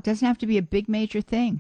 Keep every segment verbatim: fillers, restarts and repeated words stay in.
it doesn't have to be a big major thing.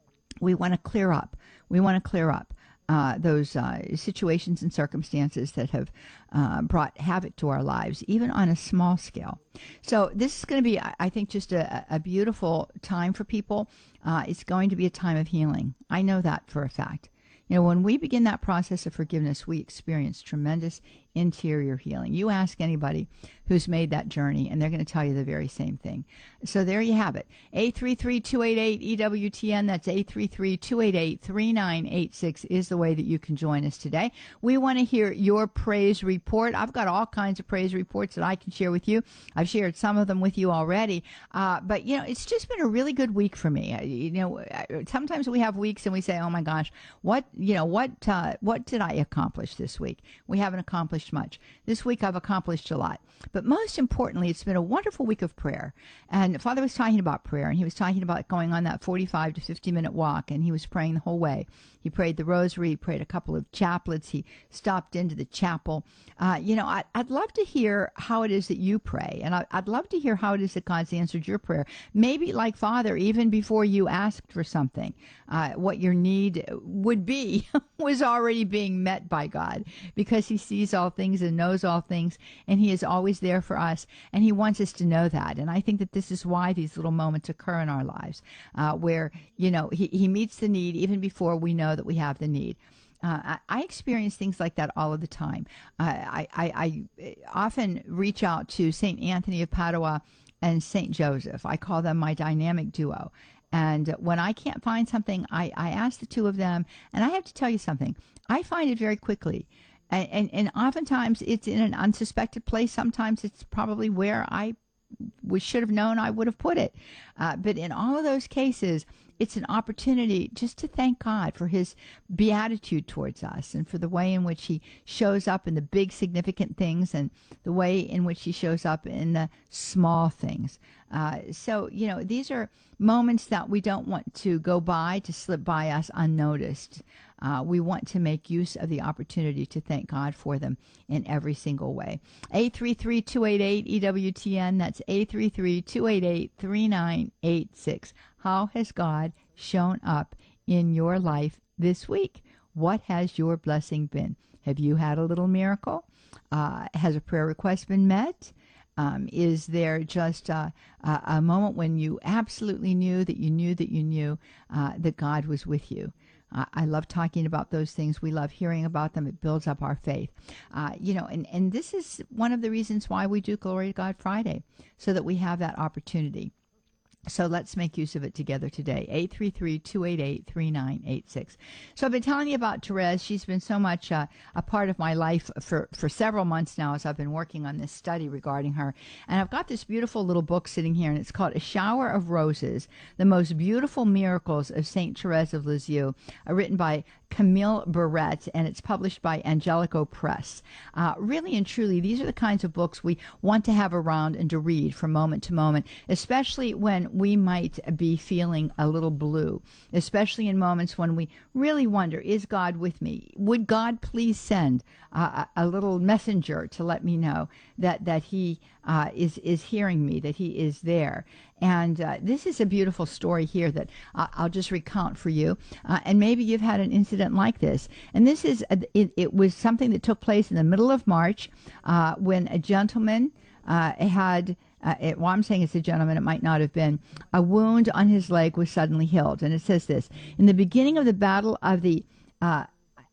We want to clear up. We want to clear up uh, those uh, situations and circumstances that have uh, brought havoc to our lives, even on a small scale. So this is going to be, I think, just a, a beautiful time for people. Uh, it's going to be a time of healing. I know that for a fact. You know, when we begin that process of forgiveness, we experience tremendous interior healing. You ask anybody who's made that journey, and they're going to tell you the very same thing. So there you have it. eight three three, two eight eight, E W T N. That's eight three three, two eight eight, three nine eight six is the way that you can join us today. We want to hear your praise report. I've got all kinds of praise reports that I can share with you. I've shared some of them with you already. Uh, but, you know, it's just been a really good week for me. You know, sometimes we have weeks and we say, oh, my gosh, what, you know, what, uh, what did I accomplish this week? We haven't accomplished much. This week I've accomplished a lot. But most importantly, it's been a wonderful week of prayer. And Father was talking about prayer, and he was talking about going on that forty-five to fifty minute walk, and he was praying the whole way. He prayed the rosary, he prayed a couple of chaplets, he stopped into the chapel. Uh, you know, I, I'd love to hear how it is that you pray, and I, I'd love to hear how it is that God's answered your prayer. Maybe like Father, even before you asked for something, uh, what your need would be was already being met by God, because he sees all things and knows all things, and he is always there for us, and he wants us to know that. And I think that this is why these little moments occur in our lives, uh, where, you know, he, he meets the need even before we know that we have the need. Uh, I, I experience things like that all of the time. Uh, I, I, I often reach out to Saint Anthony of Padua and Saint Joseph. I call them my dynamic duo. And when I can't find something, I, I ask the two of them. And I have to tell you something. I find it very quickly. And, and, and oftentimes it's in an unsuspected place. Sometimes it's probably where I we should have known I would have put it. Uh, but in all of those cases, it's an opportunity just to thank God for his beatitude towards us, and for the way in which he shows up in the big significant things, and the way in which he shows up in the small things. Uh, so, you know, these are moments that we don't want to go by, to slip by us unnoticed. Uh, we want to make use of the opportunity to thank God for them in every single way. eight three three, two eight eight, E W T N. That's eight three three, two eight eight, three nine eight six. How has God shown up in your life this week? What has your blessing been? Have you had a little miracle? Uh, has a prayer request been met? Um, is there just a, a, a moment when you absolutely knew that you knew that you knew uh, that God was with you? Uh, I love talking about those things. We love hearing about them. It builds up our faith. Uh, you know, and, and this is one of the reasons why we do Glory to God Friday, so that we have that opportunity. So let's make use of it together today. eight three three, two eight eight, three nine eight six. So I've been telling you about Therese. She's been so much uh, a part of my life for, for several months now, as I've been working on this study regarding her. And I've got this beautiful little book sitting here, and it's called A Shower of Roses, The Most Beautiful Miracles of Saint Therese of Lisieux, uh, written by Camille Barrett, and it's published by Angelico Press. Uh, really and truly, these are the kinds of books we want to have around and to read from moment to moment, especially when we might be feeling a little blue, especially in moments when we really wonder, is God with me? Would God please send uh, a little messenger to let me know that, that he uh, is, is hearing me, that he is there? And uh, this is a beautiful story here that uh, I'll just recount for you. Uh, and maybe you've had an incident like this. And this is, a, it, it was something that took place in the middle of March uh, when a gentleman uh, had, uh, it, well, I'm saying it's a gentleman, it might not have been, a wound on his leg was suddenly healed. And it says this: in the beginning of the Battle of the uh,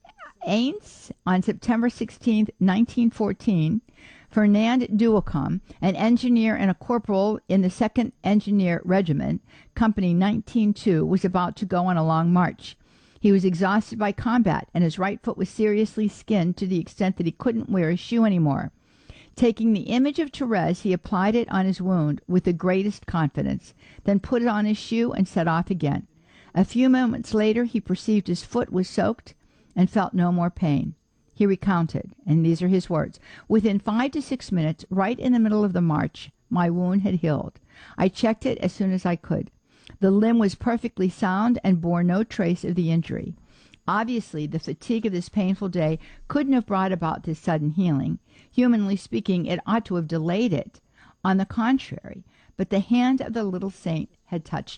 Aisne on September sixteenth, nineteen fourteen, Fernand Duocom, an engineer and a corporal in the second Engineer Regiment, Company nineteen two, was about to go on a long march. He was exhausted by combat, and his right foot was seriously skinned to the extent that he couldn't wear his shoe anymore. Taking the image of Therese, he applied it on his wound with the greatest confidence, then put it on his shoe and set off again. A few moments later, he perceived his foot was soaked and felt no more pain. He recounted, and these are his words: within five to six minutes, right in the middle of the march, my wound had healed. I checked it as soon as I could. The limb was perfectly sound and bore no trace of the injury. Obviously, the fatigue of this painful day couldn't have brought about this sudden healing. Humanly speaking, it ought to have delayed it. On the contrary, but the hand of the little saint had touched me.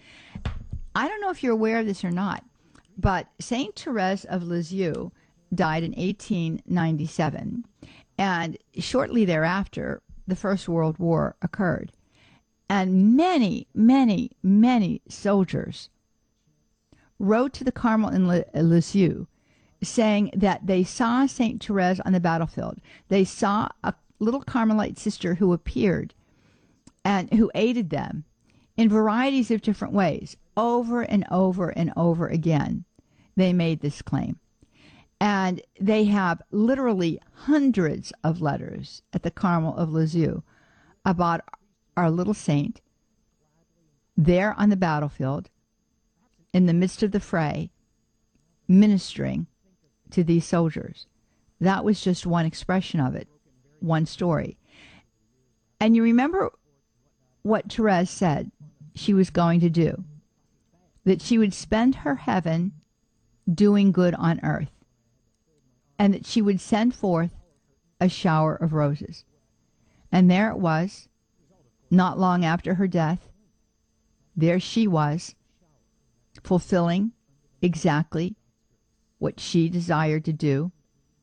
I don't know if you're aware of this or not, but Saint Therese of Lisieux died in eighteen ninety-seven, and shortly thereafter, the First World War occurred. And many, many, many soldiers wrote to the Carmel in Lisieux saying that they saw Saint Therese on the battlefield. They saw a little Carmelite sister who appeared and who aided them in varieties of different ways. Over and over and over again, they made this claim. And they have literally hundreds of letters at the Carmel of Lisieux about our little saint there on the battlefield in the midst of the fray, ministering to these soldiers. That was just one expression of it, one story. And you remember what Therese said she was going to do, that she would spend her heaven doing good on earth, and that she would send forth a shower of roses. And there it was, not long after her death, there she was, fulfilling exactly what she desired to do,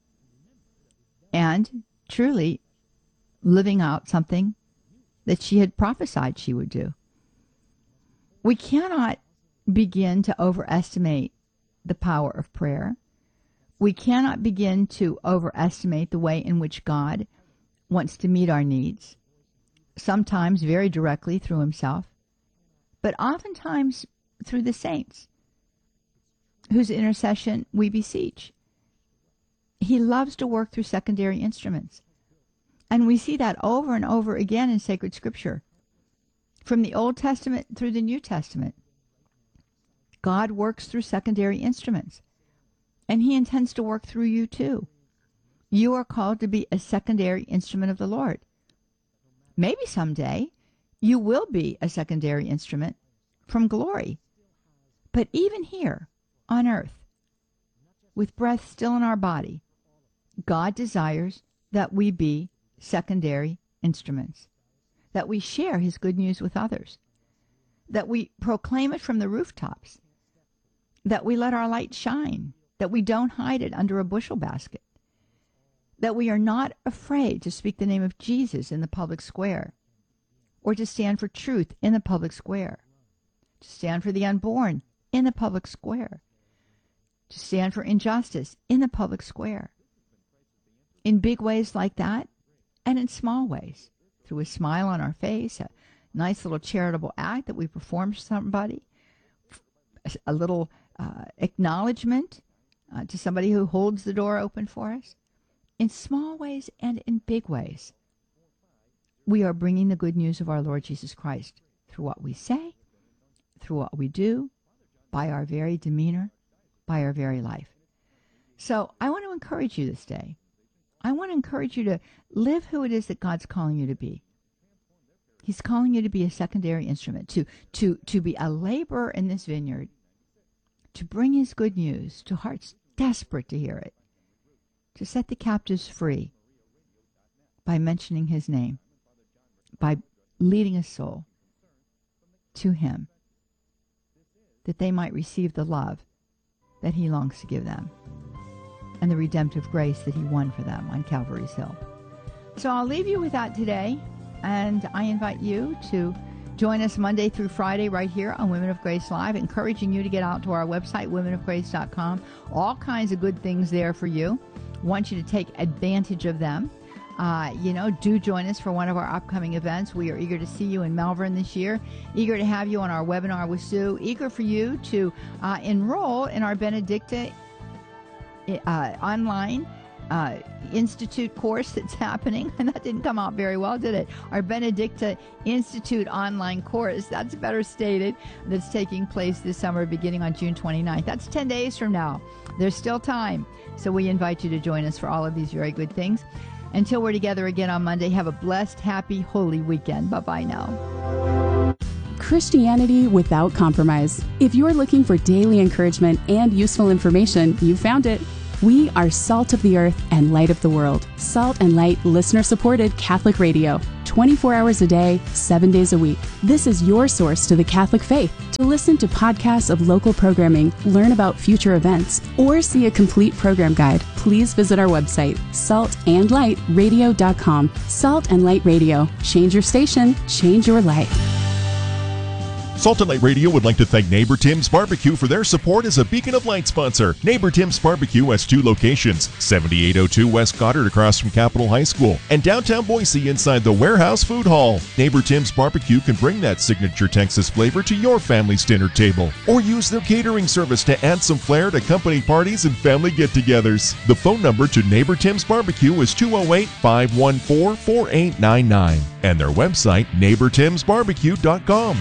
and truly living out something that she had prophesied she would do. We cannot begin to overestimate the power of prayer. We cannot begin to overestimate the way in which God wants to meet our needs, sometimes very directly through himself, but oftentimes through the saints, whose intercession we beseech. He loves to work through secondary instruments. And we see that over and over again in sacred scripture, from the Old Testament through the New Testament. God works through secondary instruments, and he intends to work through you too. You are called to be a secondary instrument of the Lord. Maybe someday you will be a secondary instrument from glory. But even here on earth, with breath still in our body, God desires that we be secondary instruments, that we share his good news with others, that we proclaim it from the rooftops, that we let our light shine, that we don't hide it under a bushel basket, that we are not afraid to speak the name of Jesus in the public square, or to stand for truth in the public square, to stand for the unborn in the public square, to stand for injustice in the public square, in big ways like that, and in small ways, through a smile on our face, a nice little charitable act that we perform for somebody, a little uh, acknowledgement uh, to somebody who holds the door open for us. In small ways and in big ways, we are bringing the good news of our Lord Jesus Christ through what we say, through what we do, by our very demeanor, by our very life. So I want to encourage you this day. I want to encourage you to live who it is that God's calling you to be. He's calling you to be a secondary instrument, to, to, to be a laborer in this vineyard, to bring his good news to hearts desperate to hear it, to set the captives free by mentioning his name, by leading a soul to him, that they might receive the love that he longs to give them and the redemptive grace that he won for them on Calvary's Hill. So I'll leave you with that today, and I invite you to join us Monday through Friday right here on Women of Grace Live, encouraging you to get out to our website, women of grace dot com. All kinds of good things there for you. Want you to take advantage of them. Uh, you know, do join us for one of our upcoming events. We are eager to see you in Malvern this year, eager to have you on our webinar with Sue, eager for you to uh, enroll in our Benedicta uh, online uh, Institute course that's happening. And that didn't come out very well, did it? Our Benedicta Institute online course, that's better stated, that's taking place this summer beginning on June twenty-ninth. That's ten days from now. There's still time. So we invite you to join us for all of these very good things. Until we're together again on Monday, have a blessed, happy, holy weekend. Bye-bye now. Christianity without compromise. If you're looking for daily encouragement and useful information, you found it. We are salt of the earth and light of the world. Salt and Light, listener-supported Catholic radio. twenty-four hours a day, seven days a week. This is your source to the Catholic faith. To listen to podcasts of local programming, learn about future events, or see a complete program guide, please visit our website, salt and light radio dot com. Salt and Light Radio. Change your station, change your life. Salt and Light Radio would like to thank Neighbor Tim's Barbecue for their support as a Beacon of Light sponsor. Neighbor Tim's Barbecue has two locations, seventy-eight oh two West Goddard across from Capitol High School and downtown Boise inside the Warehouse Food Hall. Neighbor Tim's Barbecue can bring that signature Texas flavor to your family's dinner table or use their catering service to add some flair to company parties and family get-togethers. The phone number to Neighbor Tim's Barbecue is two oh eight, five one four, four eight nine nine and their website, neighbor tims barbecue dot com.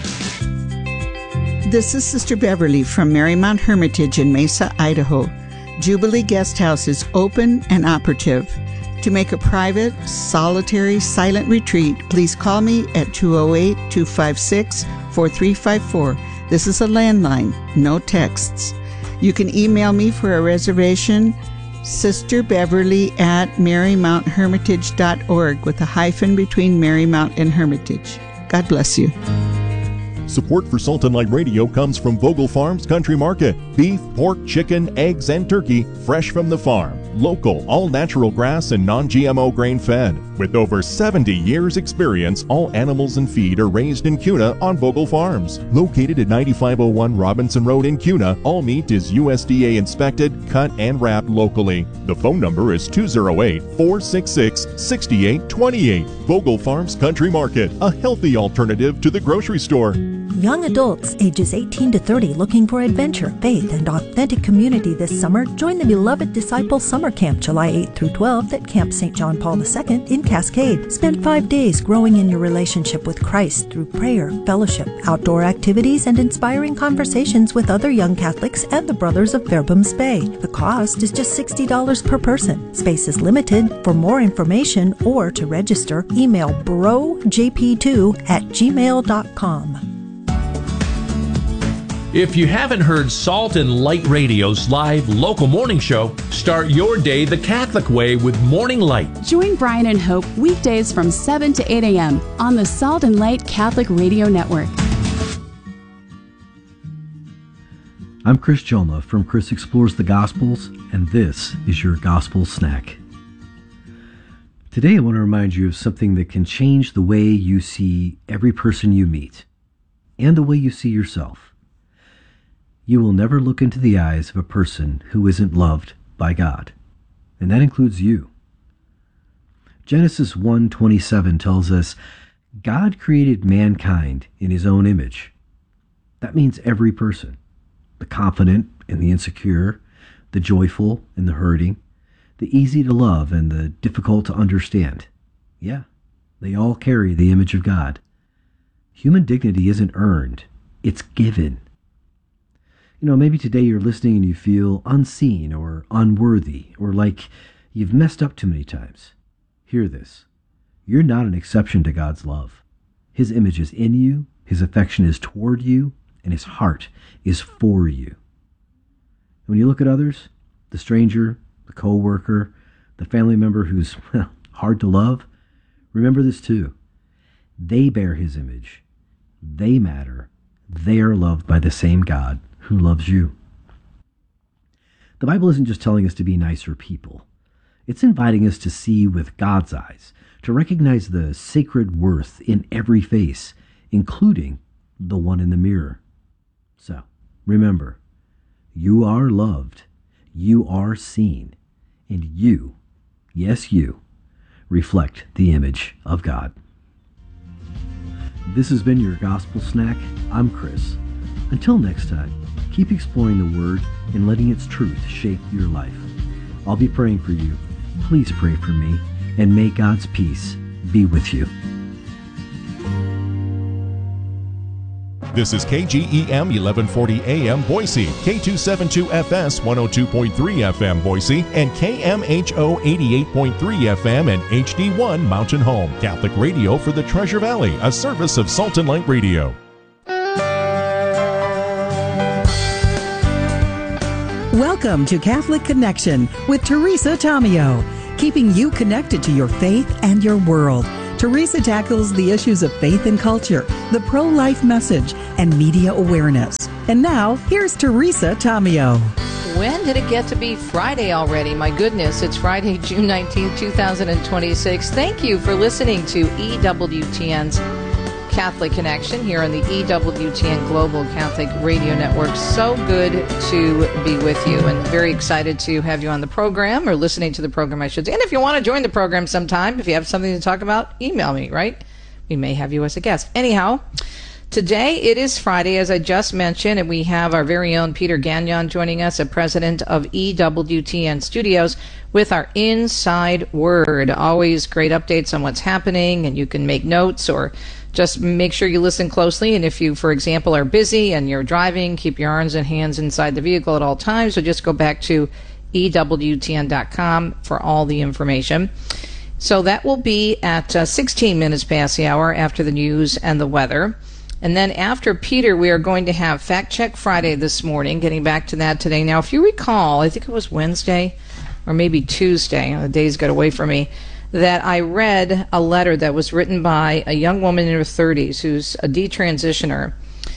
This is Sister Beverly from Marymount Hermitage in Mesa, Idaho. Jubilee Guest House is open and operative. To make a private, solitary, silent retreat, please call me at two oh eight, two five six, four three five four. This is a landline, no texts. You can email me for a reservation, Sister Beverly at marymount hermitage dot org with a hyphen between Marymount and Hermitage. God bless you. Support for Salt and Light Radio comes from Vogel Farms Country Market. Beef, pork, chicken, eggs, and turkey fresh from the farm. Local, all-natural grass and non-G M O grain-fed. With over seventy years experience, all animals and feed are raised in Kuna on Vogel Farms. Located at ninety-five oh one Robinson Road in Kuna, all meat is U S D A inspected, cut, and wrapped locally. The phone number is two oh eight, four six six, six eight two eight. Vogel Farms Country Market, a healthy alternative to the grocery store. Young adults ages eighteen to thirty looking for adventure, faith, and authentic community this summer, join the Beloved Disciple Summer Camp July eighth through twelfth at Camp Saint John Paul the Second in Cascade. Spend five days growing in your relationship with Christ through prayer, fellowship, outdoor activities, and inspiring conversations with other young Catholics and the Brothers of Fairbanks Bay. The cost is just sixty dollars per person. Space is limited. For more information or to register, email bro j p two at gmail dot com. If you haven't heard Salt and Light Radio's live local morning show, start your day the Catholic way with Morning Light. Join Brian and Hope weekdays from seven to eight a.m. on the Salt and Light Catholic Radio Network. I'm Chris Joma from Chris Explores the Gospels, and this is your Gospel Snack. Today I want to remind you of something that can change the way you see every person you meet and the way you see yourself. You will never look into the eyes of a person who isn't loved by God, and that includes you. Genesis one twenty-seven tells us, God created mankind in his own image. That means every person, the confident and the insecure, the joyful and the hurting, the easy to love and the difficult to understand. Yeah, they all carry the image of God. Human dignity isn't earned, it's given. You know, maybe today you're listening and you feel unseen or unworthy or like you've messed up too many times. Hear this. You're not an exception to God's love. His image is in you, his affection is toward you, and his heart is for you. When you look at others, the stranger, the co-worker, the family member who's well, hard to love, remember this too. They bear his image. They matter. They are loved by the same God who loves you. The Bible isn't just telling us to be nicer people. It's inviting us to see with God's eyes, to recognize the sacred worth in every face, including the one in the mirror. So, remember, you are loved, you are seen, and you, yes you, reflect the image of God. This has been your Gospel Snack. I'm Chris. Until next time, keep exploring the Word and letting its truth shape your life. I'll be praying for you. Please pray for me, and may God's peace be with you. This is K G E M eleven forty A M Boise, K two seventy-two F S one oh two point three F M Boise, and K M H O eighty-eight point three F M and H D one Mountain Home. Catholic Radio for the Treasure Valley, a service of Salt and Light Radio. Welcome to Catholic Connection with Teresa Tomeo, keeping you connected to your faith and your world. Teresa tackles the issues of faith and culture, the pro-life message, and media awareness. And now, here's Teresa Tomeo. When did it get to be Friday already? My goodness, it's Friday, June nineteenth, twenty twenty-six. Thank you for listening to E W T N's Catholic Connection here on the E W T N Global Catholic Radio Network. So good to be with you, and very excited to have you on the program, or listening to the program, I should say. And if you want to join the program sometime, if you have something to talk about, email me, right? We may have you as a guest. Anyhow, today it is Friday, as I just mentioned, and we have our very own Peter Gagnon joining us, a president of E W T N Studios, with our Inside Word. Always great updates on what's happening, and you can make notes or just make sure you listen closely. And if you, for example, are busy and you're driving, keep your arms and hands inside the vehicle at all times. So just go back to E W T N dot com for all the information. So that will be at uh, sixteen minutes past the hour after the news and the weather. And then after Peter, we are going to have Fact Check Friday this morning, getting back to that today. Now, if you recall, I think it was Wednesday or maybe Tuesday, the days got away from me, that I read a letter that was written by a young woman in her thirties who's a detransitioner.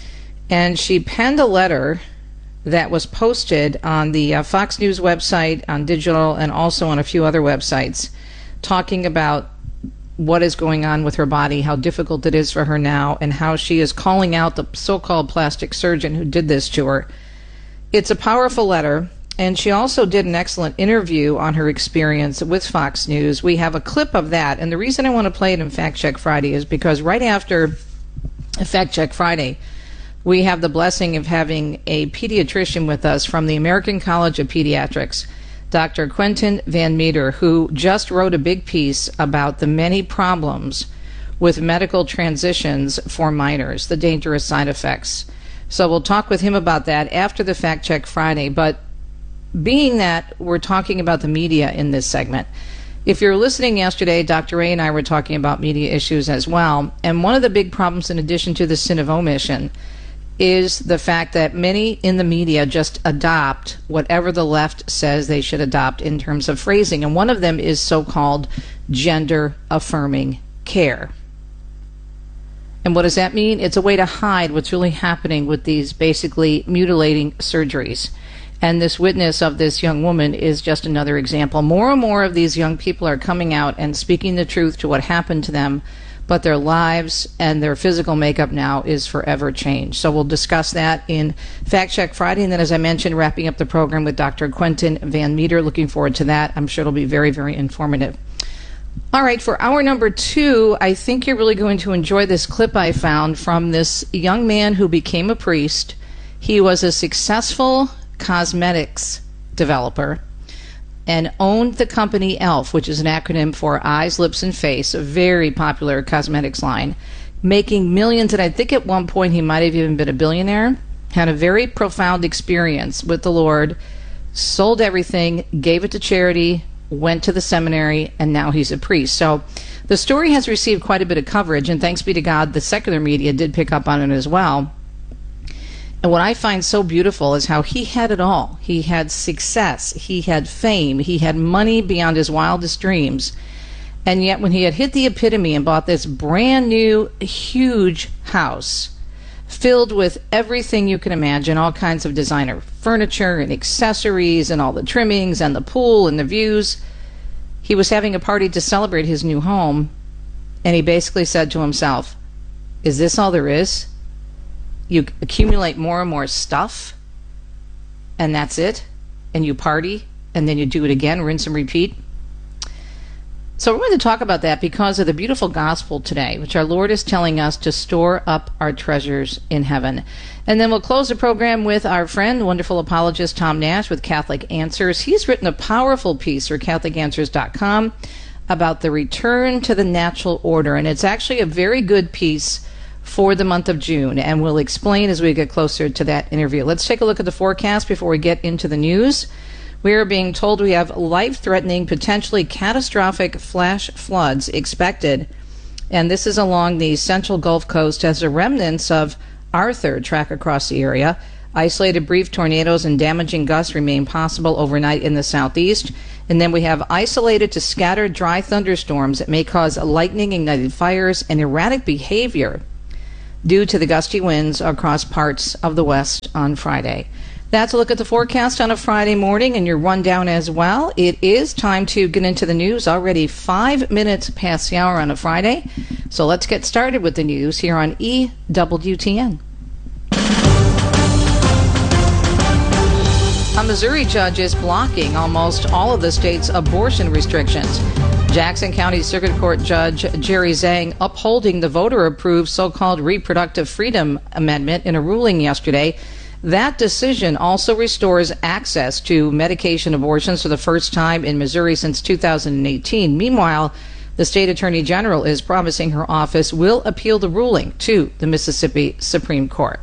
And she penned a letter that was posted on the uh, Fox News website, on digital, and also on a few other websites, talking about what is going on with her body, how difficult it is for her now, and how she is calling out the so-called plastic surgeon who did this to her. It's a powerful letter. And she also did an excellent interview on her experience with Fox News. We have a clip of that. And the reason I want to play it in Fact Check Friday is because right after Fact Check Friday, we have the blessing of having a pediatrician with us from the American College of Pediatrics, Doctor Quentin Van Meter, who just wrote a big piece about the many problems with medical transitions for minors, the dangerous side effects. So we'll talk with him about that after the Fact Check Friday. But being that we're talking about the media in this segment, if you're listening yesterday, Doctor Ray and I were talking about media issues as well. And one of the big problems, in addition to the sin of omission, is the fact that many in the media just adopt whatever the left says they should adopt in terms of phrasing. And one of them is so-called gender-affirming care. And what does that mean? It's a way to hide what's really happening with these basically mutilating surgeries. And this witness of this young woman is just another example. More and more of these young people are coming out and speaking the truth to what happened to them, but their lives and their physical makeup now is forever changed. So we'll discuss that in Fact Check Friday. And then, as I mentioned, wrapping up the program with Doctor Quentin Van Meter. Looking forward to that. I'm sure it'll be very, very informative. All right, for hour number two, I think you're really going to enjoy this clip I found from this young man who became a priest. He was a successful cosmetics developer and owned the company E L F, which is an acronym for Eyes, Lips, and Face, a very popular cosmetics line, making millions. And I think at one point he might have even been a billionaire. Had a very profound experience with the Lord, sold everything, gave it to charity, went to the seminary, and now he's a priest. So the story has received quite a bit of coverage, and thanks be to God, the secular media did pick up on it as well. And what I find so beautiful is how he had it all. He had success, he had fame, he had money beyond his wildest dreams. And yet when he had hit the epitome and bought this brand new, huge house filled with everything you can imagine, all kinds of designer furniture and accessories and all the trimmings and the pool and the views, he was having a party to celebrate his new home, and he basically said to himself, is this all there is? You accumulate more and more stuff, and that's it, and you party, and then you do it again, rinse and repeat. So we're going to talk about that because of the beautiful gospel today, which our Lord is telling us to store up our treasures in heaven. And then we'll close the program with our friend, wonderful apologist Tom Nash with Catholic Answers. He's written a powerful piece for Catholic Answers dot com about the return to the natural order, and it's actually a very good piece for the month of June, and we'll explain as we get closer to that interview. Let's take a look at the forecast before we get into the news. We are being told we have life-threatening, potentially catastrophic flash floods expected, and this is along the central Gulf Coast as the remnants of Arthur track across the area. Isolated brief tornadoes and damaging gusts remain possible overnight in the southeast. And then we have isolated to scattered dry thunderstorms that may cause lightning-ignited fires and erratic behavior due to the gusty winds across parts of the west on Friday. That's a look at the forecast on a Friday morning and your rundown as well. It is time to get into the news. Already five minutes past the hour on a Friday. So let's get started with the news here on E W T N. A Missouri judge is blocking almost all of the state's abortion restrictions. Jackson County Circuit Court Judge Jerry Zhang upholding the voter-approved so-called Reproductive Freedom Amendment in a ruling yesterday. That decision also restores access to medication abortions for the first time in Missouri since two thousand eighteen. Meanwhile, the state attorney general is promising her office will appeal the ruling to the Mississippi Supreme Court.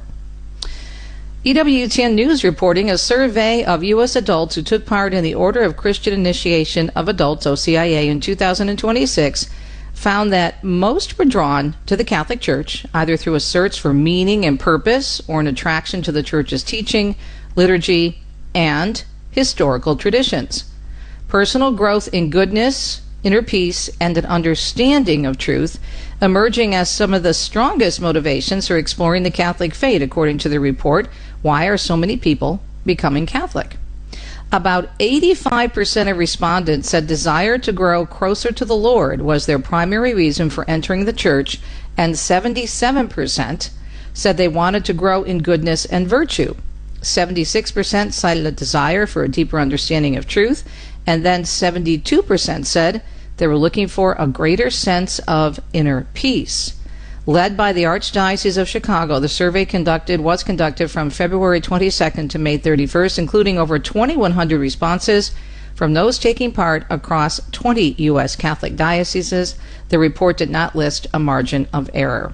E W T N News reporting a survey of U S adults who took part in the Order of Christian Initiation of Adults, O C I A, in two thousand twenty-six found that most were drawn to the Catholic Church, either through a search for meaning and purpose or an attraction to the Church's teaching, liturgy, and historical traditions. Personal growth in goodness, inner peace, and an understanding of truth emerging as some of the strongest motivations for exploring the Catholic faith, according to the report. Why are so many people becoming Catholic? About eighty-five percent of respondents said desire to grow closer to the Lord was their primary reason for entering the church, and seventy-seven percent said they wanted to grow in goodness and virtue. seventy-six percent cited a desire for a deeper understanding of truth, and then seventy-two percent said they were looking for a greater sense of inner peace. Led by the Archdiocese of Chicago, the survey conducted was conducted from February twenty-second to May thirty-first, including over twenty-one hundred responses from those taking part across twenty U S Catholic dioceses. The report did not list a margin of error.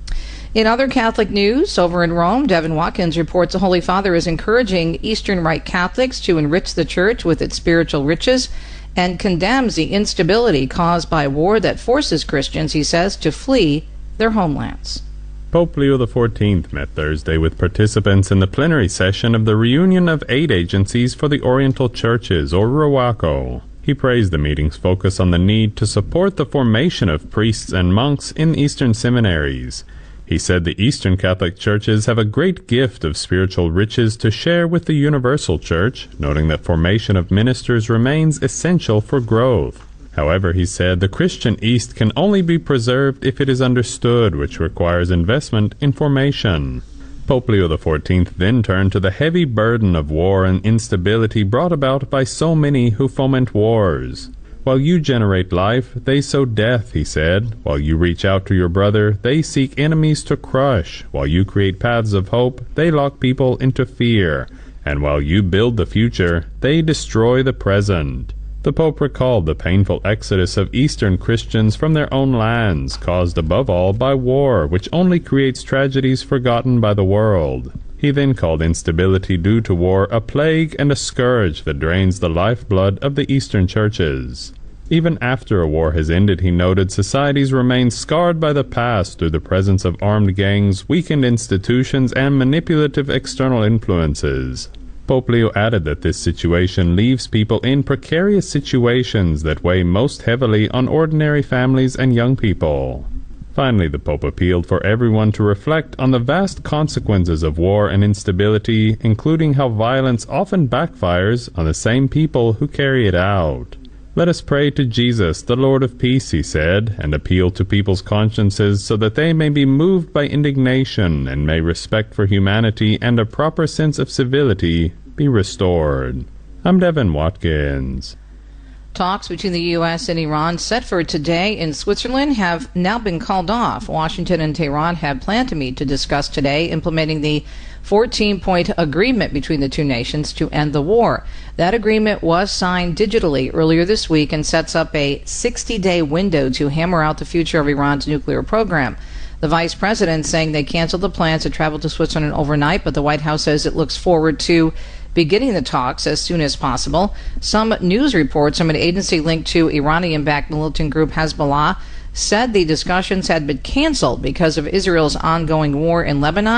In other Catholic news, over in Rome, Devin Watkins reports the Holy Father is encouraging Eastern Rite Catholics to enrich the Church with its spiritual riches and condemns the instability caused by war that forces Christians, he says, to flee their homelands. Pope Leo the fourteenth met Thursday with participants in the plenary session of the Reunion of Aid Agencies for the Oriental Churches, or ROACO. He praised the meeting's focus on the need to support the formation of priests and monks in Eastern seminaries. He said the Eastern Catholic churches have a great gift of spiritual riches to share with the Universal Church, noting that formation of ministers remains essential for growth. However, he said the Christian East can only be preserved if it is understood, which requires investment in formation. Pope Leo the fourteenth then turned to the heavy burden of war and instability brought about by so many who foment wars. While you generate life, they sow death, he said. While you reach out to your brother, they seek enemies to crush. While you create paths of hope, they lock people into fear. And while you build the future, they destroy the present. The Pope recalled the painful exodus of Eastern Christians from their own lands, caused above all by war, which only creates tragedies forgotten by the world. He then called instability due to war a plague and a scourge that drains the lifeblood of the Eastern churches. Even after a war has ended, he noted, societies remain scarred by the past through the presence of armed gangs, weakened institutions, and manipulative external influences. Pope Leo added that this situation leaves people in precarious situations that weigh most heavily on ordinary families and young people. Finally, the Pope appealed for everyone to reflect on the vast consequences of war and instability, including how violence often backfires on the same people who carry it out. Let us pray to Jesus, the Lord of Peace, he said, and appeal to people's consciences so that they may be moved by indignation and may respect for humanity and a proper sense of civility be restored. I'm Devin Watkins. Talks between the U S and Iran set for today in Switzerland have now been called off. Washington and Tehran had planned to meet to discuss today implementing the fourteen-point agreement between the two nations to end the war. That agreement was signed digitally earlier this week and sets up a sixty-day window to hammer out the future of Iran's nuclear program. The vice president saying they canceled the plans to travel to Switzerland overnight, but the White House says it looks forward to beginning the talks as soon as possible. Some news reports from an agency linked to Iranian-backed militant group Hezbollah said the discussions had been canceled because of Israel's ongoing war in Lebanon.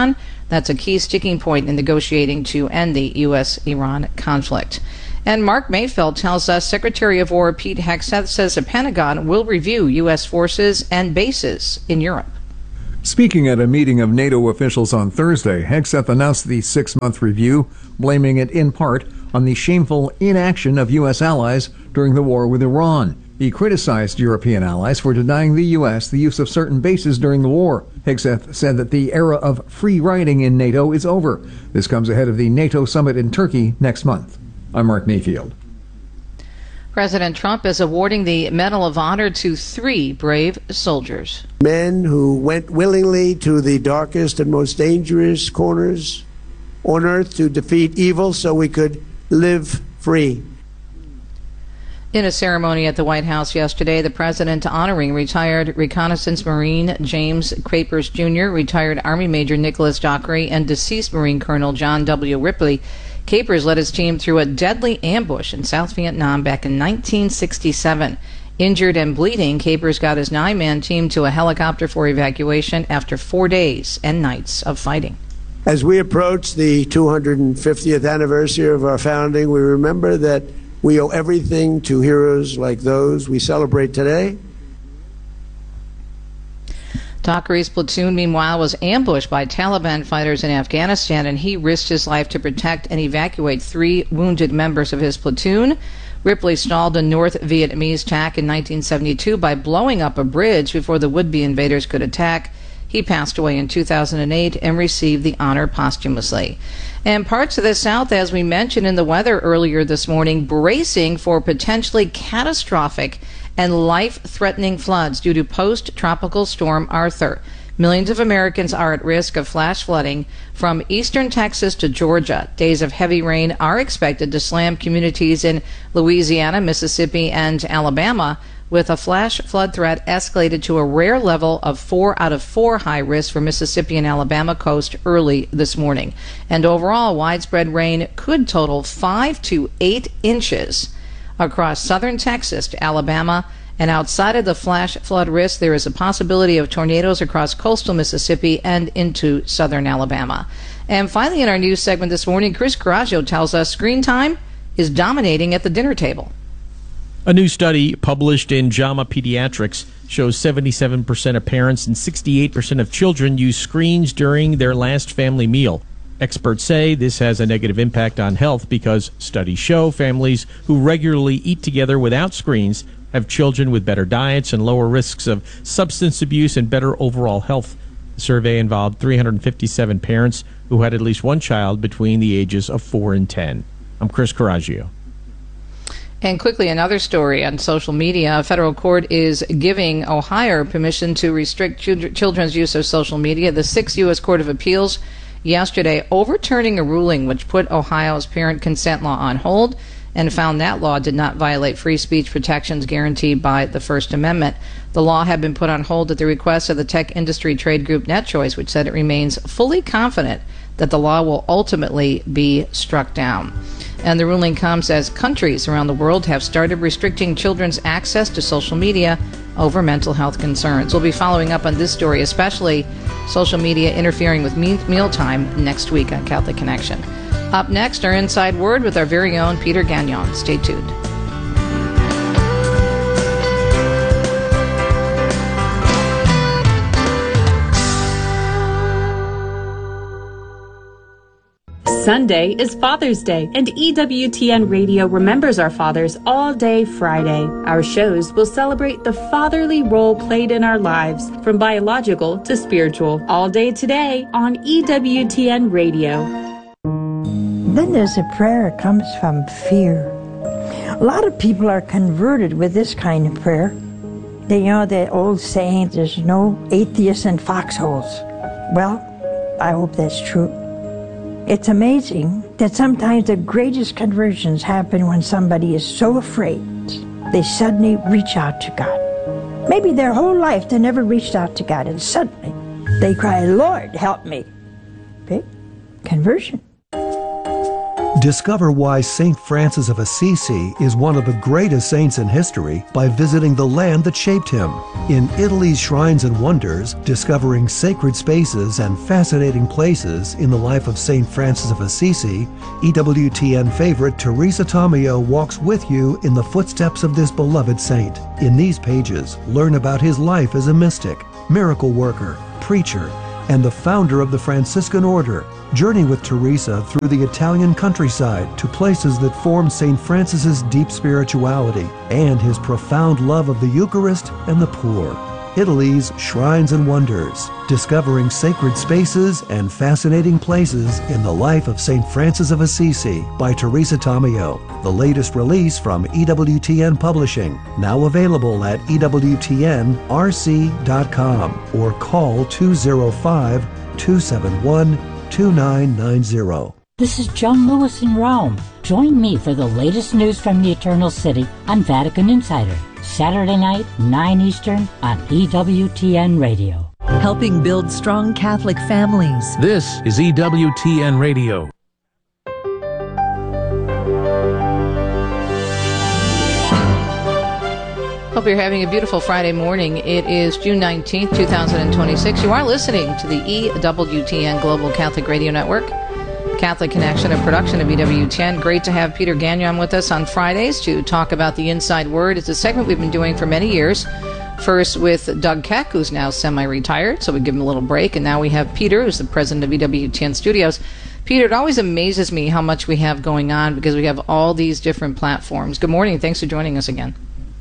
That's a key sticking point in negotiating to end the U S Iran conflict. And Mark Mayfield tells us Secretary of War Pete Hegseth says the Pentagon will review U S forces and bases in Europe. Speaking at a meeting of NATO officials on Thursday, Hegseth announced the six-month review, blaming it in part on the shameful inaction of U S allies during the war with Iran. He criticized European allies for denying the U S the use of certain bases during the war. Hegseth said that the era of free riding in NATO is over. This comes ahead of the NATO summit in Turkey next month. I'm Mark Mayfield. President Trump is awarding the Medal of Honor to three brave soldiers. Men who went willingly to the darkest and most dangerous corners on earth to defeat evil so we could live free. In a ceremony at the White House yesterday, the president honoring retired reconnaissance Marine James Crapers Junior, retired Army Major Nicholas Dockery, and deceased Marine Colonel John W. Ripley. Capers led his team through a deadly ambush in South Vietnam back in nineteen sixty-seven. Injured and bleeding, Capers got his nine-man team to a helicopter for evacuation after four days and nights of fighting. As we approach the two hundred fiftieth anniversary of our founding, we remember that we owe everything to heroes like those we celebrate today. Dockery's platoon, meanwhile, was ambushed by Taliban fighters in Afghanistan, and he risked his life to protect and evacuate three wounded members of his platoon. Ripley stalled a North Vietnamese attack in nineteen seventy-two by blowing up a bridge before the would-be invaders could attack. He passed away in two thousand eight and received the honor posthumously. And parts of the South, as we mentioned in the weather earlier this morning, bracing for potentially catastrophic and life-threatening floods due to post-tropical storm Arthur. Millions of Americans are at risk of flash flooding from eastern Texas to Georgia. Days of heavy rain are expected to slam communities in Louisiana, Mississippi, and Alabama, with a flash flood threat escalated to a rare level of four out of four high risk for Mississippi and Alabama coast early this morning. And overall, widespread rain could total five to eight inches across southern Texas to Alabama. And outside of the flash flood risk, there is a possibility of tornadoes across coastal Mississippi and into southern Alabama. And finally, in our news segment this morning, Chris Coraggio tells us screen time is dominating at the dinner table. A new study published in JAMA Pediatrics shows seventy-seven percent of parents and sixty-eight percent of children use screens during their last family meal. Experts say this has a negative impact on health because studies show families who regularly eat together without screens have children with better diets and lower risks of substance abuse and better overall health. The survey involved three hundred fifty-seven parents who had at least one child between the ages of four and ten. I'm Chris Coraggio. And quickly, another story on social media. A federal court is giving Ohio permission to restrict children, children's use of social media. The Sixth U S Court of Appeals yesterday overturning a ruling which put Ohio's parent consent law on hold and found that law did not violate free speech protections guaranteed by the First Amendment. The law had been put on hold at the request of the tech industry trade group NetChoice, which said it remains fully confident that the law will ultimately be struck down. And the ruling comes as countries around the world have started restricting children's access to social media over mental health concerns. We'll be following up on this story, especially social media interfering with me- mealtime next week on Catholic Connection. Up next, our Inside Word with our very own Peter Gagnon. Stay tuned. Sunday is Father's Day, and E W T N Radio remembers our fathers all day Friday. Our shows will celebrate the fatherly role played in our lives, from biological to spiritual, all day today on E W T N Radio. Then there's a prayer that comes from fear. A lot of people are converted with this kind of prayer. They know that old saying, there's no atheists in foxholes. Well, I hope that's true. It's amazing that sometimes the greatest conversions happen when somebody is so afraid they suddenly reach out to God. Maybe their whole life they never reached out to God, and suddenly they cry, Lord, help me. Okay? Conversion. Discover why Saint Francis of Assisi is one of the greatest saints in history by visiting the land that shaped him. In Italy's Shrines and Wonders, discovering sacred spaces and fascinating places in the life of Saint Francis of Assisi, E W T N favorite Teresa Tomeo walks with you in the footsteps of this beloved saint. In these pages, learn about his life as a mystic, miracle worker, preacher, and the founder of the Franciscan Order. Journey with Teresa through the Italian countryside to places that form Saint Francis's deep spirituality and his profound love of the Eucharist and the poor. Italy's Shrines and Wonders, discovering sacred spaces and fascinating places in the life of Saint Francis of Assisi by Teresa Tomeo. The latest release from E W T N Publishing, now available at E W T N R C dot com or call two oh five, two seven one, two nine nine zero. This is Joan Lewis in Rome. Join me for the latest news from the Eternal City on Vatican Insider, Saturday night, nine Eastern on E W T N Radio. Helping build strong Catholic families. This is E W T N Radio. Hope you're having a beautiful Friday morning. It is June nineteenth, twenty twenty-six. You are listening to the E W T N Global Catholic Radio Network, Catholic Connection, a production of E W T N. Great to have Peter Gagnon with us on Fridays to talk about the Inside Word. It's a segment we've been doing for many years. First with Doug Keck, who's now semi-retired, so we give him a little break. And now we have Peter, who's the president of E W T N Studios. Peter, it always amazes me how much we have going on because we have all these different platforms. Good morning. Thanks for joining us again.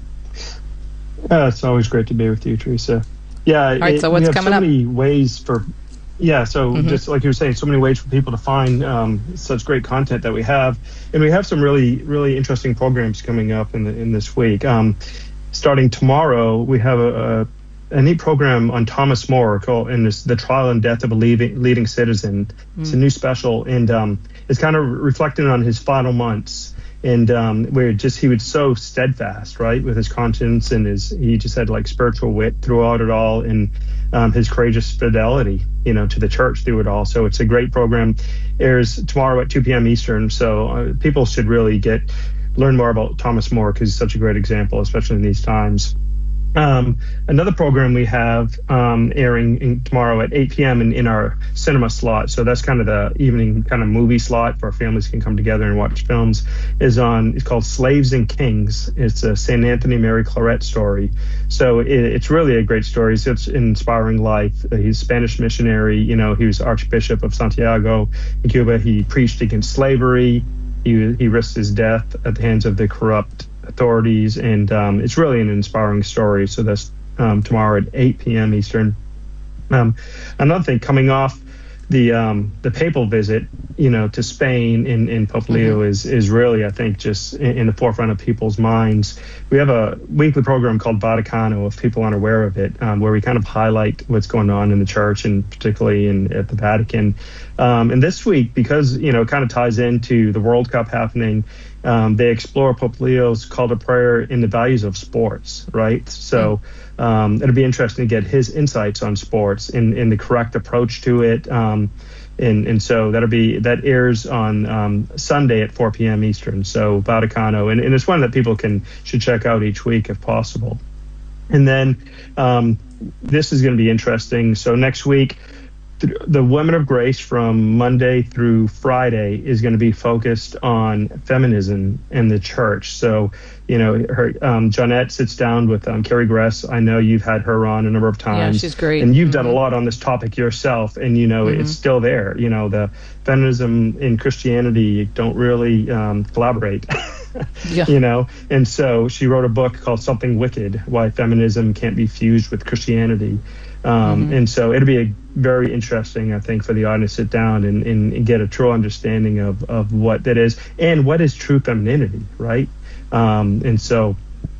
Uh, it's always great to be with you, Teresa. Yeah, all right, it, so what's we have coming so up? many ways for, yeah, so Mm-hmm. just like you were saying, so many ways for people to find um, such great content that we have. And we have some really, really interesting programs coming up in the, in this week. Um, starting tomorrow, we have a, a, a neat program on Thomas More called and this, The Trial and Death of a Leading, leading Citizen. Mm. It's a new special, and um, it's kind of reflecting on his final months. And um, where just he was so steadfast, right, with his conscience and his he just had like spiritual wit throughout it all, and um, his courageous fidelity, you know, to the church through it all. So it's a great program. Airs tomorrow at two p.m. Eastern. So uh, people should really get learn more about Thomas More because he's such a great example, especially in these times. Um, another program we have um, airing in, tomorrow at eight p.m. In, in our cinema slot, so that's kind of the evening kind of movie slot where families can come together and watch films, is on, it's called Slaves and Kings. It's a Saint Anthony Mary Claret story. So it, it's really a great story. It's, it's an inspiring life. He's a Spanish missionary. You know, he was Archbishop of Santiago in Cuba. He preached against slavery. He, he risked his death at the hands of the corrupt authorities, and um, it's really an inspiring story. So that's um, tomorrow at eight p.m. Eastern. Um, another thing, coming off the um, the papal visit, you know, to Spain in, in Pope Leo mm-hmm. is is really, I think, just in, in the forefront of people's minds. We have a weekly program called Vaticano, if people aren't aware of it, um, where we kind of highlight what's going on in the church and particularly in at the Vatican. Um, and this week, because, you know, it kind of ties into the World Cup happening, um, they explore Pope Leo's call to prayer in the values of sports, right? So um, it'll be interesting to get his insights on sports and, and the correct approach to it. Um, and, and so that'll be, that airs on um, Sunday at four p.m. Eastern. So Vaticano, and, and it's one that people can should check out each week if possible. And then um, this is going to be interesting. So next week, the Women of Grace from Monday through Friday is going to be focused on feminism in the church. So, you know, her um, Jeanette sits down with um, Carrie Gress. I know you've had her on a number of times. Yeah, she's great. And you've mm-hmm. done a lot on this topic yourself. And, you know, mm-hmm. it's still there. You know, the feminism in Christianity don't really um, collaborate. Yeah. You know, and so she wrote a book called Something Wicked, Why Feminism Can't Be Fused with Christianity. Um, mm-hmm. And so it'll be a very interesting, I think, for the audience to sit down and, and get a true understanding of, of what that is and what is true femininity, right? Um, and so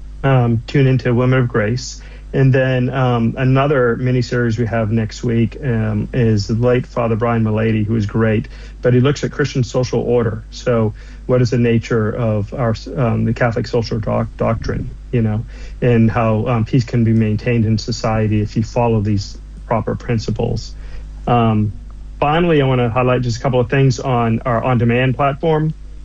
um, tune into Women of Grace. And then um, another miniseries we have next week um, is the late Father Brian Mullady, who is great, but he looks at Christian social order. So what is the nature of our um, the Catholic social doc- doctrine, you know, and how um, peace can be maintained in society if you follow these proper principles. Um, finally, I want to highlight just a couple of things on our on-demand platform.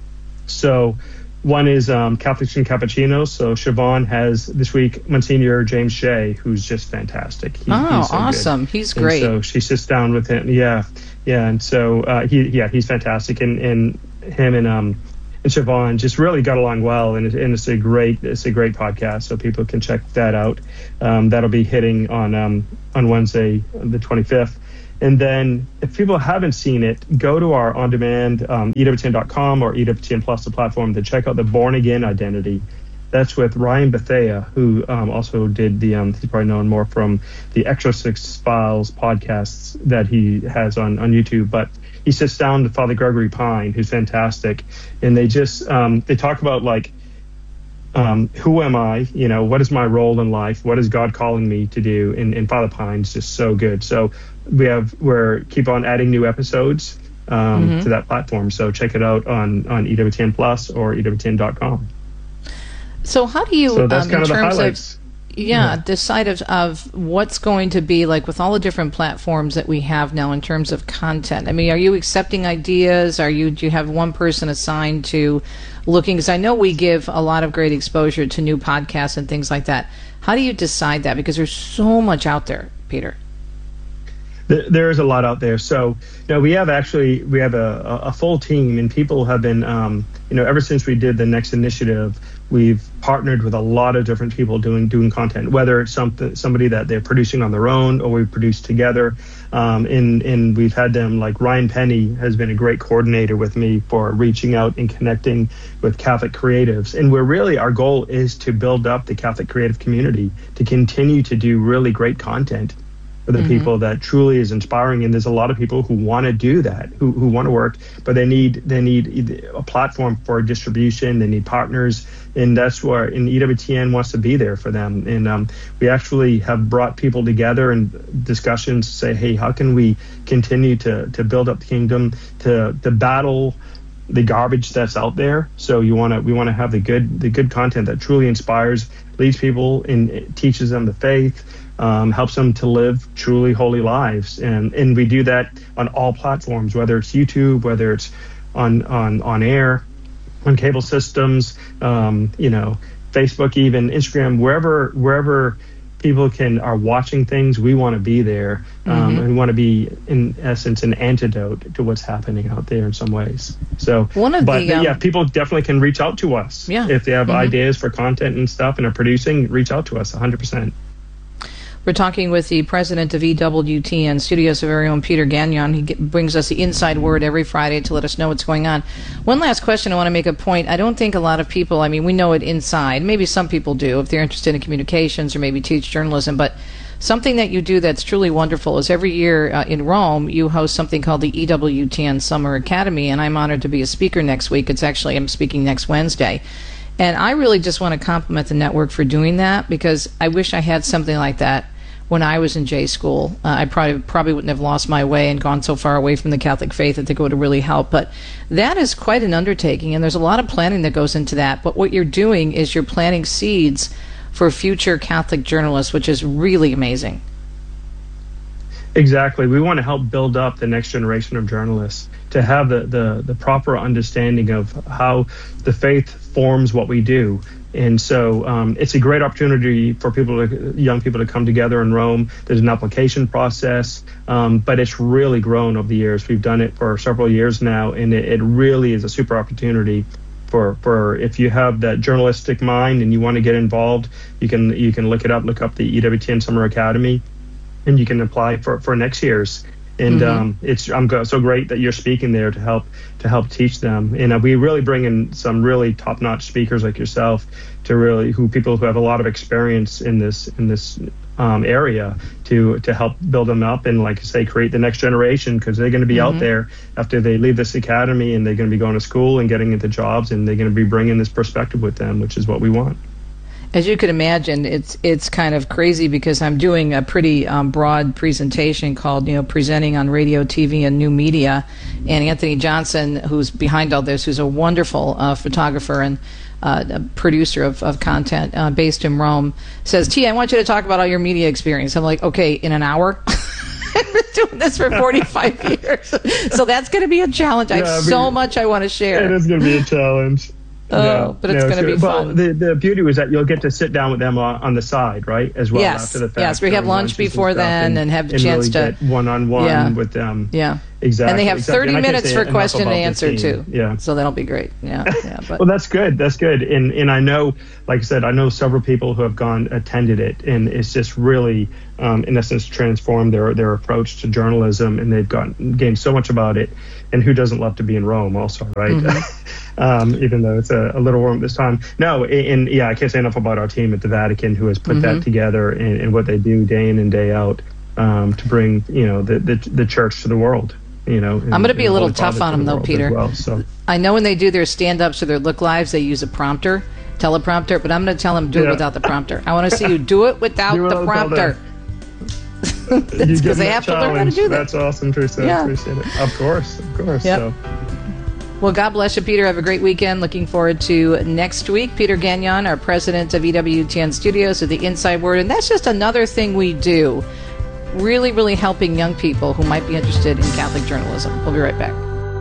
So one is um, Catholics and Cappuccinos. So Siobhan has this week Monsignor James Shea, who's just fantastic. He, oh, he's so awesome. Good. He's great. And so she sits down with him. Yeah. Yeah. And so uh, he, yeah, he's fantastic. And, and him and, um, and Siobhan just really got along well. And, it, and it's a great, it's a great podcast. So people can check that out. Um, that'll be hitting on, um, on Wednesday, the twenty-fifth. And then if people haven't seen it, go to our on-demand um, E W T N dot com or E W T N Plus, the platform, to check out the Born Again Identity. That's with Ryan Bethea, who um, also did the, um, he's probably known more from the Exorcist Files podcasts that he has on, on YouTube. But he sits down with Father Gregory Pine, who's fantastic. And they just, um, they talk about like, Um, who am I? You know, what is my role in life? What is God calling me to do? And, and Father Pine's just so good. So we have we're keep on adding new episodes um, mm-hmm. to that platform. So check it out on on E W T N Plus or E W T N dot com. So how do you, so that's um, kind in of the terms highlights. of yeah, yeah, decide of, of what's going to be like with all the different platforms that we have now in terms of content? I mean, are you accepting ideas? Are you do you have one person assigned to looking? Because I know we give a lot of great exposure to new podcasts and things like that. How do you decide that? Because there's so much out there, Peter. There is a lot out there. So, you know, we have actually we have a, a full team, and people have been, um, you know, ever since we did the Next Initiative, we've partnered with a lot of different people doing doing content, whether it's something somebody that they're producing on their own or we produce together. Um, and and we've had them, like Ryan Penny has been a great coordinator with me for reaching out and connecting with Catholic creatives. And we're really, our goal is to build up the Catholic creative community, to continue to do really great content for the mm-hmm. people that truly is inspiring. And there's a lot of people who want to do that, who who want to work, but they need they need a platform for distribution. They need partners, and that's where and E W T N wants to be there for them. And um, we actually have brought people together in discussions to say, hey, how can we continue to to build up the kingdom, to to battle the garbage that's out there. So you want to we want to have the good the good content that truly inspires, leads people, and teaches them the faith. Um, helps them to live truly holy lives, and and we do that on all platforms, whether it's YouTube, whether it's on on on air, on cable systems, um, you know, Facebook, even Instagram, wherever wherever people can are watching things, we want to be there, um, mm-hmm. and we want to be in essence an antidote to what's happening out there in some ways. So, One of but the, um, yeah, people definitely can reach out to us yeah. if they have mm-hmm. ideas for content and stuff and are producing. Reach out to us, one hundred percent. We're talking with the president of E W T N Studios, of our own Peter Gagnon. He get, brings us the inside word every Friday to let us know what's going on. One last question. I want to make a point. I don't think a lot of people, I mean, we know it inside. Maybe some people do if they're interested in communications or maybe teach journalism. But something that you do that's truly wonderful is every year uh, in Rome, you host something called the E W T N Summer Academy. And I'm honored to be a speaker next week. It's actually, I'm speaking next Wednesday. And I really just want to compliment the network for doing that, because I wish I had something like that when I was in J school. Uh, I probably probably wouldn't have lost my way and gone so far away from the Catholic faith. I think it would have really helped. But that is quite an undertaking, and there's a lot of planning that goes into that. But what you're doing is you're planting seeds for future Catholic journalists, which is really amazing. Exactly. We want to help build up the next generation of journalists to have the, the, the proper understanding of how the faith forms what we do. And so um, it's a great opportunity for people, to, young people, to come together in Rome. There's an application process, um, but it's really grown over the years. We've done it for several years now, and it, it really is a super opportunity for, for if you have that journalistic mind and you want to get involved, you can you can look it up, look up the E W T N Summer Academy, and you can apply for, for next year's. And mm-hmm. um, it's I'm go- so great that you're speaking there to help to help teach them. And uh, we really bring in some really top-notch speakers like yourself to really who people who have a lot of experience in this in this um, area to to help build them up and, like I say, create the next generation, because they're going to be mm-hmm. out there after they leave this academy, and they're going to be going to school and getting into jobs, and they're going to be bringing this perspective with them, which is what we want. As you could imagine, it's it's kind of crazy, because I'm doing a pretty um, broad presentation called, you know, Presenting on Radio, T V, and New Media. And Anthony Johnson, who's behind all this, who's a wonderful uh, photographer and uh, a producer of, of content uh, based in Rome, says, T, I want you to talk about all your media experience. I'm like, okay, in an hour? I've been doing this for forty-five years. So that's going to be a challenge. I have Yeah, I so mean, much I want to share. It is going to be a challenge. Oh, yeah. but it's yeah, going to be well, fun. The, the beauty was that you'll get to sit down with them on, on the side, right, as well Yes, after the fact. yes, we have during lunch lunches before and stuff, then and, and have a and chance really to- get one-on-one Yeah. with them. Yeah. Exactly. And they have exactly. thirty And I can't minutes say for enough question and about the answer, team. too. Yeah. So that'll be great. Yeah, yeah. But Well, that's good. That's good. And and I know, like I said, I know several people who have gone attended it, and it's just really, um, in essence, transformed their their approach to journalism, and they've gotten gained so much about it. And who doesn't love to be in Rome, also, right? Mm-hmm. um, even though it's a, a little warm this time. No, and, and yeah, I can't say enough about our team at the Vatican who has put Mhm. that together and, and what they do day in and day out um, to bring, you know, the, the the church to the world. You know, I'm going to be a little tough on them, though, Peter. Well, so. I know when they do their stand-ups or their look lives, they use a prompter, teleprompter, but I'm going to tell them do Yeah. it without the prompter. I want to see you do it without Do it the without prompter. You Because give they that have to learn how to challenge. do that. That's awesome, Teresa. Yeah. I appreciate it. Of course, of course. Yep. So. Well, God bless you, Peter. Have a great weekend. Looking forward to next week. Peter Gagnon, our president of E W T N Studios, with the Inside Word. And that's just another thing we do. Really, really helping young people who might be interested in Catholic journalism. We'll be right back.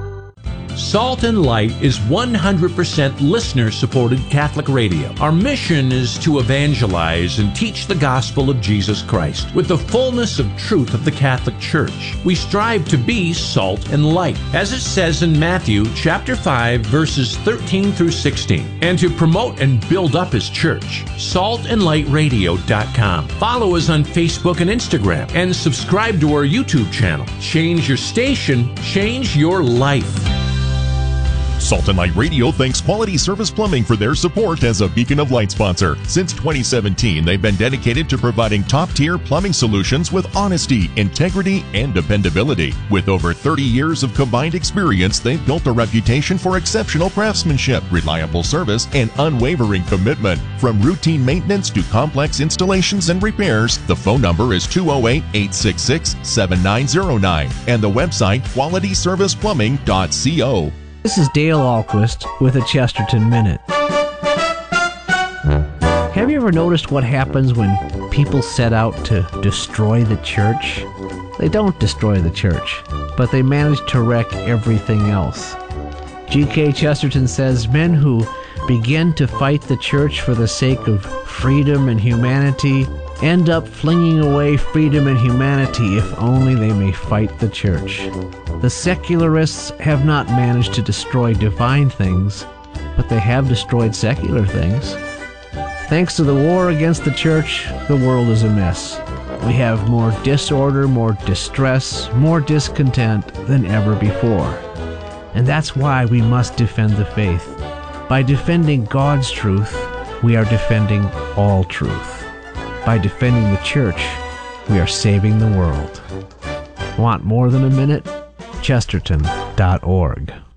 Salt and Light is one hundred percent listener-supported Catholic radio. Our mission is to evangelize and teach the gospel of Jesus Christ with the fullness of truth of the Catholic Church. We strive to be salt and light, as it says in Matthew chapter five, verses thirteen through sixteen, and to promote and build up His church. salt and light radio dot com. Follow us on Facebook and Instagram, and subscribe to our YouTube channel. Change your station, change your life. Salt and Light Radio thanks Quality Service Plumbing for their support as a Beacon of Light sponsor. Since twenty seventeen, they've been dedicated to providing top-tier plumbing solutions with honesty, integrity, and dependability. With over thirty years of combined experience, they've built a reputation for exceptional craftsmanship, reliable service, and unwavering commitment. From routine maintenance to complex installations and repairs, the phone number is two oh eight, eight six six, seven nine oh nine and the website quality service plumbing dot co. This is Dale Ahlquist with a Chesterton Minute. Have you ever noticed what happens when people set out to destroy the church? They don't destroy the church, but they manage to wreck everything else. G K Chesterton says men who begin to fight the church for the sake of freedom and humanity end up flinging away freedom and humanity if only they may fight the church. The secularists have not managed to destroy divine things, but they have destroyed secular things. Thanks to the war against the church, the world is a mess. We have more disorder, more distress, more discontent than ever before. And that's why we must defend the faith. By defending God's truth, we are defending all truth. By defending the church, we are saving the world. Want more than a minute? Chesterton dot org.